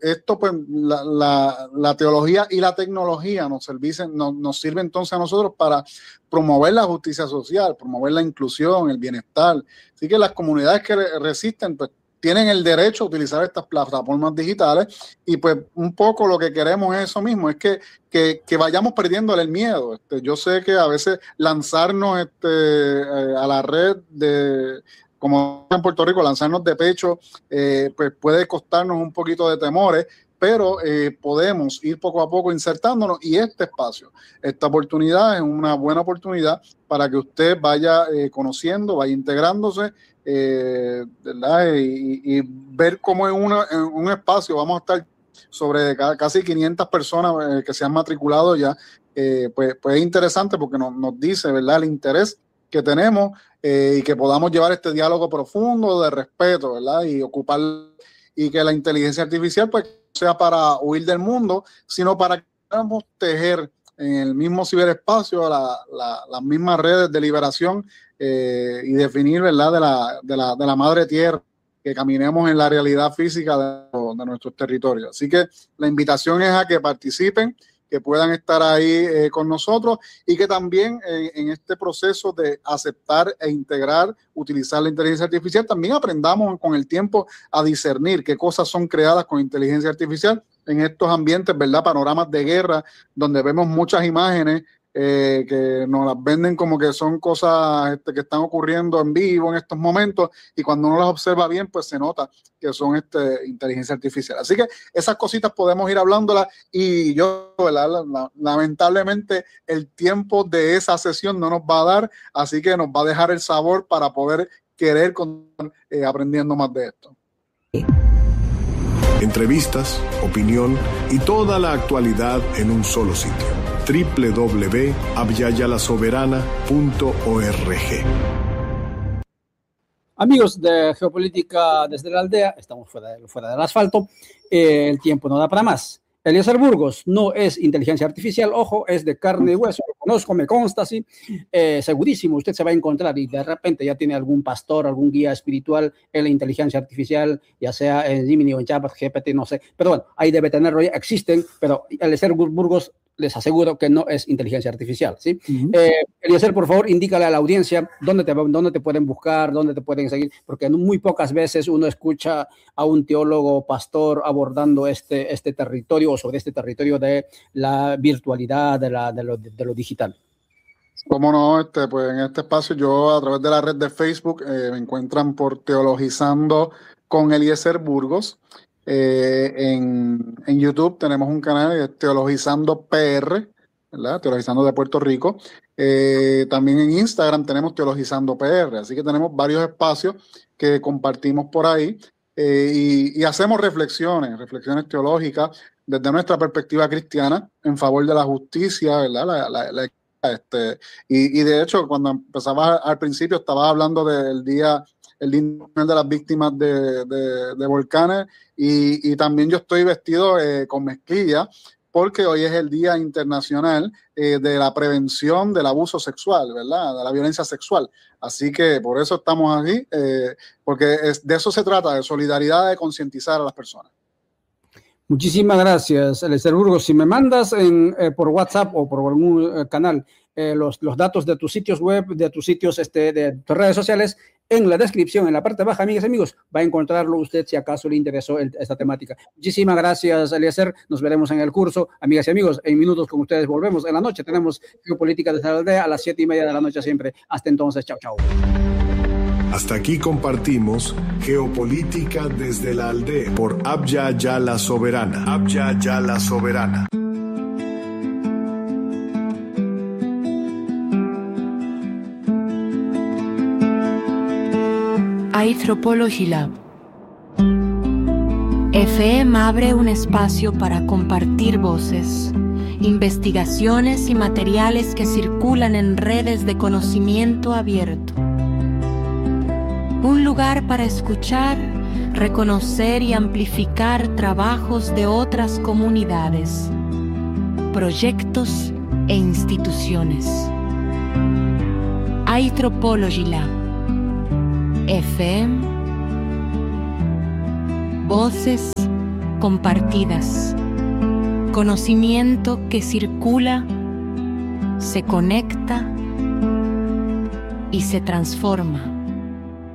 esto, pues, la teología y la tecnología nos sirve entonces a nosotros para promover la justicia social, promover la inclusión, el bienestar. Así que las comunidades que resisten, pues, tienen el derecho a utilizar estas plataformas digitales, y pues un poco lo que queremos es eso mismo, es que vayamos perdiendo el miedo. Yo sé que a veces lanzarnos a la red como en Puerto Rico, lanzarnos de pecho, pues puede costarnos un poquito de temores, pero podemos ir poco a poco insertándonos, y esta oportunidad es una buena oportunidad para que usted vaya conociendo, vaya integrándose, ¿verdad? Y ver cómo en un espacio vamos a estar sobre casi 500 personas que se han matriculado ya. Pues es interesante porque nos dice, ¿verdad?, el interés que tenemos, y que podamos llevar este diálogo profundo de respeto, ¿verdad? Y que la inteligencia artificial, pues, sea para huir del mundo, sino para que podamos tejer en el mismo ciberespacio las mismas redes de liberación, y definir, ¿verdad?, de la madre tierra, que caminemos en la realidad física de nuestros territorios. Así que la invitación es a que participen, que puedan estar ahí con nosotros, y que también en este proceso de aceptar e integrar, utilizar la inteligencia artificial, también aprendamos con el tiempo a discernir qué cosas son creadas con inteligencia artificial en estos ambientes, ¿verdad?, panoramas de guerra, donde vemos muchas imágenes que nos las venden como que son cosas que están ocurriendo en vivo en estos momentos, y cuando uno las observa bien, pues se nota que son inteligencia artificial. Así que esas cositas podemos ir hablándolas, y yo, ¿verdad?, lamentablemente el tiempo de esa sesión no nos va a dar, así que nos va a dejar el sabor para poder querer continuar aprendiendo más de esto. Entrevistas, opinión y toda la actualidad en un solo sitio. www.abyayalasoberana.org. Amigos de Geopolítica desde la Aldea, estamos fuera del asfalto. El tiempo no da para más. Eliezer Burgos no es inteligencia artificial, ojo, es de carne y hueso, lo conozco, me consta, sí, segurísimo, usted se va a encontrar y de repente ya tiene algún pastor, algún guía espiritual en la inteligencia artificial, ya sea en Gemini o en ChatGPT, no sé, pero bueno, ahí debe tenerlo, ya existen, pero Eliezer Burgos les aseguro que no es inteligencia artificial, ¿sí? Eliezer, por favor, indícale a la audiencia dónde te pueden buscar, dónde te pueden seguir, porque muy pocas veces uno escucha a un teólogo pastor abordando este territorio, o sobre este territorio de la virtualidad, de lo digital. Cómo no, pues en este espacio yo, a través de la red de Facebook, me encuentran por Teologizando con Eliezer Burgos. En YouTube tenemos un canal que es Teologizando PR, ¿verdad? Teologizando de Puerto Rico. También en Instagram tenemos Teologizando PR, así que tenemos varios espacios que compartimos por ahí, y hacemos reflexiones teológicas desde nuestra perspectiva cristiana en favor de la justicia, ¿verdad? Y de hecho, cuando empezaba al principio, estaba hablando del Día Internacional de las Víctimas de Volcanes, y también yo estoy vestido con mezclilla, porque hoy es el Día Internacional de la Prevención del Abuso Sexual, ¿verdad?, de la violencia sexual. Así que por eso estamos aquí, porque de eso se trata, de solidaridad, de concientizar a las personas. Muchísimas gracias, Eliezer Burgos. Si me mandas por WhatsApp o por algún canal los datos de tus sitios web, de tus sitios, de tus redes sociales, en la descripción, en la parte baja, amigas y amigos, va a encontrarlo usted si acaso le interesó esta temática. Muchísimas gracias, Eliezer. Nos veremos en el curso. Amigas y amigos, en minutos con ustedes volvemos. En la noche tenemos Geopolítica desde la Aldea a las 7:30 de la noche siempre. Hasta entonces, chao, chao. Hasta aquí compartimos Geopolítica desde la Aldea por Abya Yala Soberana. Abya Yala Soberana. Anthropology Lab. FM abre un espacio para compartir voces, investigaciones y materiales que circulan en redes de conocimiento abierto. Un lugar para escuchar, reconocer y amplificar trabajos de otras comunidades, proyectos e instituciones. Anthropology Lab. FM. Voces compartidas. Conocimiento que circula, se conecta y se transforma.